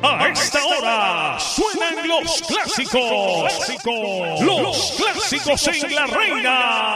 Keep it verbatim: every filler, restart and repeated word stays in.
A esta hora suenan los clásicos. Los clásicos en La Reina.